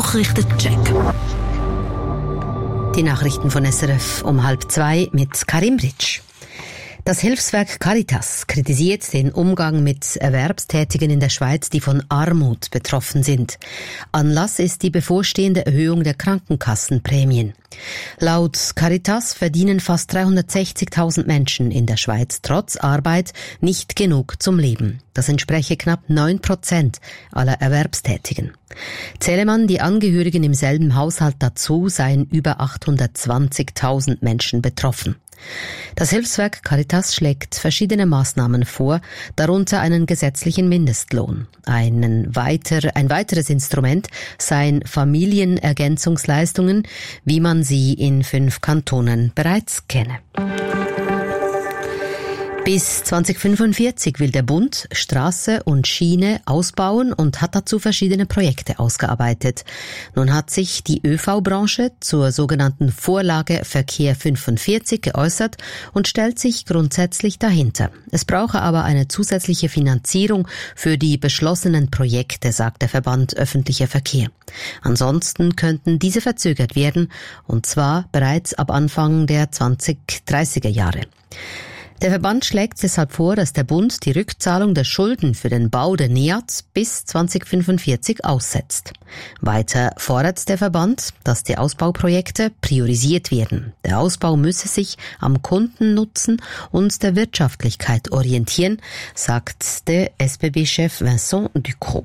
Nachrichtencheck. Die Nachrichten von SRF um 1:30 mit Karim Britsch. Das Hilfswerk Caritas kritisiert den Umgang mit Erwerbstätigen in der Schweiz, die von Armut betroffen sind. Anlass ist die bevorstehende Erhöhung der Krankenkassenprämien. Laut Caritas verdienen fast 360.000 Menschen in der Schweiz trotz Arbeit nicht genug zum Leben. Das entspreche knapp 9% aller Erwerbstätigen. Zähle man die Angehörigen im selben Haushalt dazu, seien über 820.000 Menschen betroffen. Das Hilfswerk Caritas schlägt verschiedene Maßnahmen vor, darunter einen gesetzlichen Mindestlohn. Ein weiteres Instrument seien Familienergänzungsleistungen, wie man sie in 5 Kantonen bereits kenne. Bis 2045 will der Bund Straße und Schiene ausbauen und hat dazu verschiedene Projekte ausgearbeitet. Nun hat sich die ÖV-Branche zur sogenannten Vorlage Verkehr 45 geäußert und stellt sich grundsätzlich dahinter. Es brauche aber eine zusätzliche Finanzierung für die beschlossenen Projekte, sagt der Verband Öffentlicher Verkehr. Ansonsten könnten diese verzögert werden, und zwar bereits ab Anfang der 2030er Jahre. Der Verband schlägt deshalb vor, dass der Bund die Rückzahlung der Schulden für den Bau der NIAT bis 2045 aussetzt. Weiter fordert der Verband, dass die Ausbauprojekte priorisiert werden. Der Ausbau müsse sich am Kundennutzen und der Wirtschaftlichkeit orientieren, sagt der SBB-Chef Vincent Ducrot.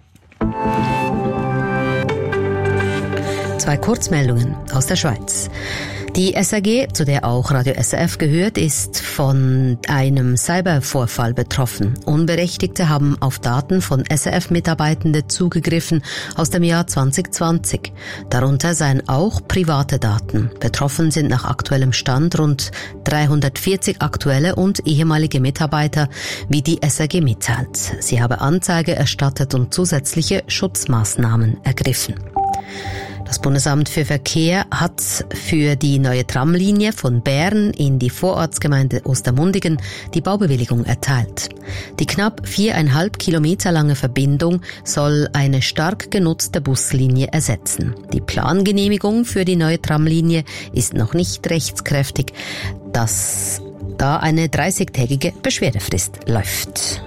2 Kurzmeldungen aus der Schweiz. Die SRG, zu der auch Radio SRF gehört, ist von einem Cybervorfall betroffen. Unberechtigte haben auf Daten von SRF-Mitarbeitenden zugegriffen aus dem Jahr 2020. Darunter seien auch private Daten. Betroffen sind nach aktuellem Stand rund 340 aktuelle und ehemalige Mitarbeiter, wie die SRG mitteilt. Sie habe Anzeige erstattet und zusätzliche Schutzmaßnahmen ergriffen. Das Bundesamt für Verkehr hat für die neue Tramlinie von Bern in die Vorortsgemeinde Ostermundigen die Baubewilligung erteilt. Die knapp 4,5 Kilometer lange Verbindung soll eine stark genutzte Buslinie ersetzen. Die Plangenehmigung für die neue Tramlinie ist noch nicht rechtskräftig, da eine 30-tägige Beschwerdefrist läuft.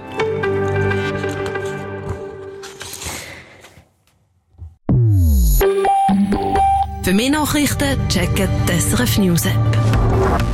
Für mehr Nachrichten checken die SRF News App.